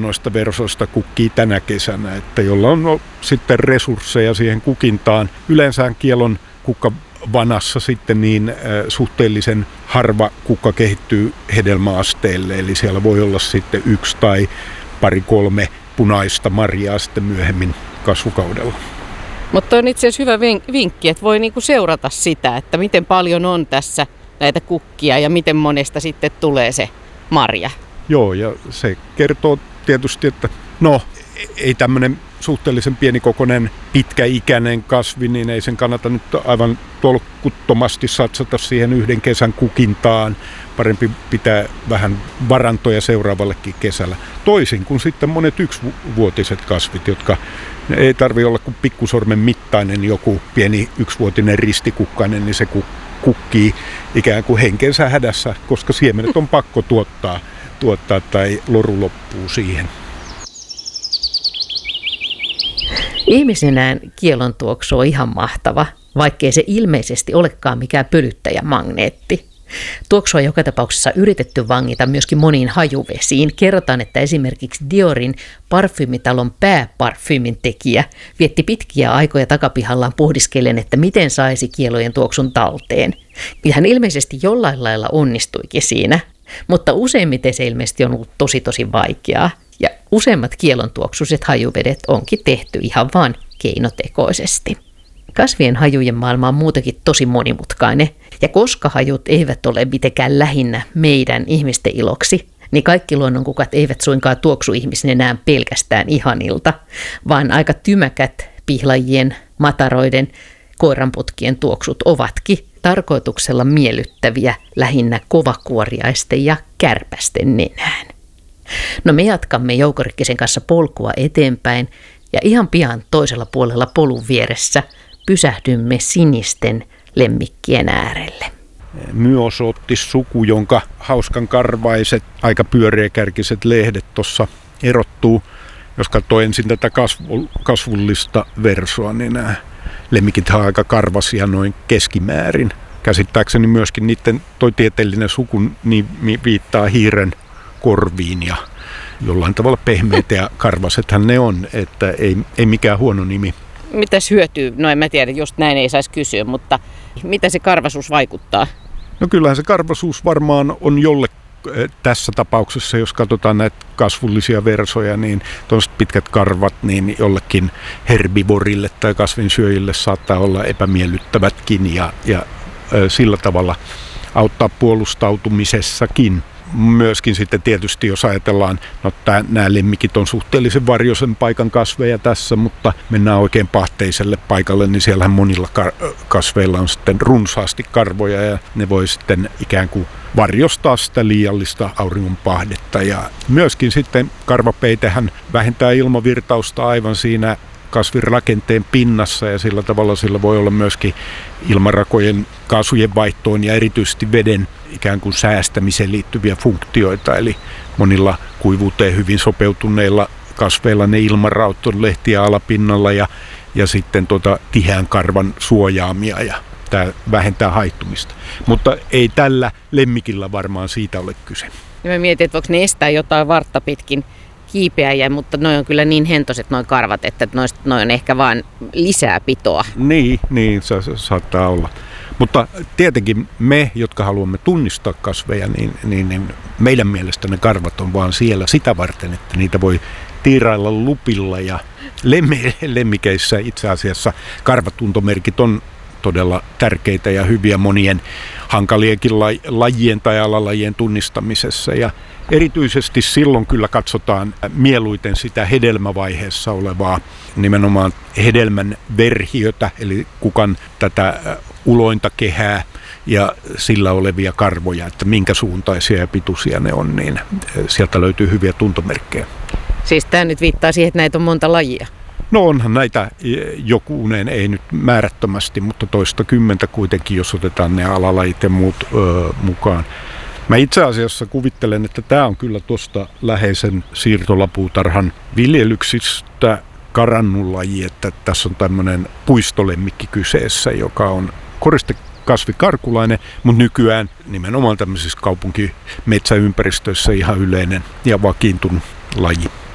noista versoista kukkii tänä kesänä, että jolla on sitten resursseja siihen kukintaan. Yleensä kielon kukkavanassa sitten niin suhteellisen harva kukka kehittyy hedelmäasteelle, eli siellä voi olla sitten 1 tai 2-3 punaista marjaa sitten myöhemmin kasvukaudella. Mutta on itse asiassa hyvä vinkki, että voi niinku seurata sitä, että miten paljon on tässä näitä kukkia ja miten monesta sitten tulee se marja. Joo, ja se kertoo tietysti, että ei tämmöinen suhteellisen pienikokoinen, pitkäikäinen kasvi, niin ei sen kannata nyt aivan tolkuttomasti satsata siihen yhden kesän kukintaan. Parempi pitää vähän varantoja seuraavallekin kesällä. Toisin kuin sitten monet yksivuotiset kasvit, jotka ei tarvitse olla kuin pikkusormen mittainen joku pieni yksivuotinen ristikukkainen, niin se kukkii ikään kuin henkensä hädässä, koska siemenet on pakko tuottaa tai loru loppuu siihen. Ihmisenään kielon tuoksu on ihan mahtava, vaikkei se ilmeisesti olekaan mikään pölyttäjämagneetti. Tuoksua joka tapauksessa yritetty vangita myöskin moniin hajuvesiin. Kerrotaan, että esimerkiksi Diorin parfyymitalon pääparfyymin tekijä vietti pitkiä aikoja takapihallaan pohdiskellen, että miten saisi kielojen tuoksun talteen. Ja hän ilmeisesti jollain lailla onnistuikin siinä, mutta useimmiten se ilmeisesti on ollut tosi vaikeaa. Ja useimmat kielon tuoksuiset hajuvedet onkin tehty ihan vaan keinotekoisesti. Kasvien hajujen maailma on muutenkin tosi monimutkainen, ja koska hajut eivät ole mitenkään lähinnä meidän ihmisten iloksi, niin kaikki luonnonkukat eivät suinkaan tuoksu ihmisnenään pelkästään ihanilta, vaan aika tymäkät pihlajien, mataroiden, koiranputkien tuoksut ovatkin tarkoituksella miellyttäviä lähinnä kovakuoriaisten ja kärpästen nenään. No me jatkamme Jouko Rikkisen kanssa polkua eteenpäin, ja ihan pian toisella puolella polun vieressä pysähdymme sinisten lemmikkien äärelle. Myosoottis-suku, jonka hauskan karvaiset, aika pyöreäkärkiset lehdet tuossa erottuu. Jos katsoo ensin tätä kasvullista versoa, niin nämä lemmikit on aika karvasia noin keskimäärin. Käsittääkseni myöskin niiden toi tieteellinen suku niin viittaa hiiren korviin ja jollain tavalla pehmeitä ja karvasethan ne on, että ei mikään huono nimi. Mitäs hyötyy? No en mä tiedä, just näin ei saisi kysyä, mutta mitä se karvasuus vaikuttaa? No kyllähän se karvasuus varmaan on tässä tapauksessa, jos katsotaan näitä kasvullisia versoja, niin tuollaiset pitkät karvat, niin jollekin herbivorille tai kasvinsyöjille saattaa olla epämiellyttävätkin ja sillä tavalla auttaa puolustautumisessakin. Myöskin sitten tietysti, jos ajatellaan, nämä lemmikit on suhteellisen varjoisen paikan kasveja tässä, mutta mennään oikein pahteiselle paikalle, niin siellähän monilla kasveilla on sitten runsaasti karvoja ja ne voi sitten ikään kuin varjostaa sitä liiallista auringonpahdetta. Ja myöskin sitten karvapeitehän vähentää ilmavirtausta aivan siinä kasvin rakenteen pinnassa ja sillä tavalla sillä voi olla myöskin ilmarakojen kaasujen vaihtoon ja erityisesti veden ikään kuin säästämiseen liittyviä funktioita. Eli monilla kuivuuteen hyvin sopeutuneilla kasveilla ne ilmaraut on lehtiä alapinnalla ja sitten tiheän karvan suojaamia ja tämä vähentää haittumista. Mutta ei tällä lemmikillä varmaan siitä ole kyse. Ja mä mietin, että voiko ne estää jotain vartta pitkin kiipeäjä, mutta noi on kyllä niin hentoiset noi karvat, että noi on ehkä vaan lisää pitoa. Niin se saattaa olla. Mutta tietenkin me, jotka haluamme tunnistaa kasveja, niin meidän mielestä ne karvat on vaan siellä sitä varten, että niitä voi tiirailla lupilla ja lemmikeissä itse asiassa karvatuntomerkit on todella tärkeitä ja hyviä monien hankalienkin lajien tai alalajien tunnistamisessa. Ja erityisesti silloin kyllä katsotaan mieluiten sitä hedelmävaiheessa olevaa nimenomaan hedelmän verhiötä, eli kukan tätä ulointa kehää ja sillä olevia karvoja, että minkä suuntaisia ja pituisia ne on, niin sieltä löytyy hyviä tuntomerkkejä. Siis tämä nyt viittaa siihen, että näitä on monta lajia. No onhan näitä jokunen, ei nyt määrättömästi, mutta toistakymmentä kuitenkin, jos otetaan ne alalajit ja muut mukaan. Mä itse asiassa kuvittelen, että tämä on kyllä tuosta läheisen siirtolapuutarhan viljelyksistä karannut laji, että tässä on tämmöinen puistolemmikki kyseessä, joka on koristekasvikarkulainen, mutta nykyään nimenomaan tämmöisissä kaupunkimetsäympäristöissä ihan yleinen ja vakiintunut laji.